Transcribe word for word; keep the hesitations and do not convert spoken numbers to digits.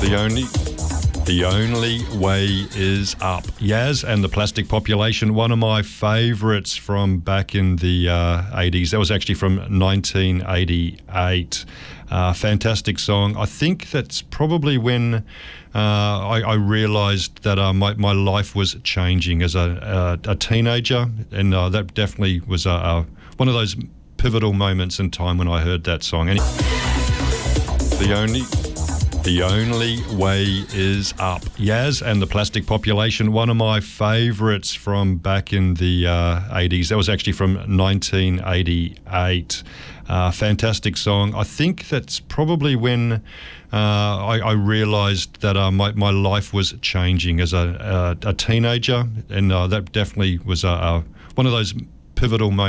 The only, the only way is up. Yaz and the Plastic Population, one of my favourites from back in the uh, eighties. That was actually from nineteen eighty-eight. Uh, fantastic song. I think that's probably when uh, I, I realised that uh, my, my life was changing as a, a, a teenager, and uh, that definitely was a, a, one of those pivotal moments in time when I heard that song. And the only... The only way is up. Yaz and the Plastic Population, one of my favourites from back in the uh, eighties. That was actually from nineteen eighty-eight. Uh, fantastic song. I think that's probably when uh, I, I realised that uh, my, my life was changing as a, a, a teenager, and uh, that definitely was a, a, one of those pivotal moments.